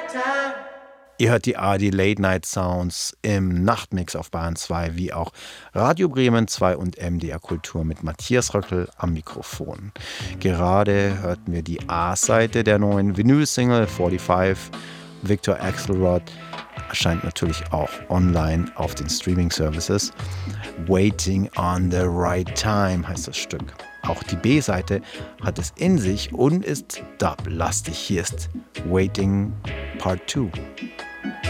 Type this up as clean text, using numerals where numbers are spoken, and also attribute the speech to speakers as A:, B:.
A: Ihr hört die ARD Late Night Sounds im Nachtmix auf Bayern 2, wie auch Radio Bremen 2 und MDR Kultur mit Matthias Röckel am Mikrofon. Gerade hörten wir die A-Seite der neuen Vinyl-Single 45. Victor Axelrod erscheint natürlich auch online auf den Streaming-Services. Waiting on the Right Time heißt das Stück. Auch die B-Seite hat es in sich und ist dub-lastig. Hier ist Waiting Part 2.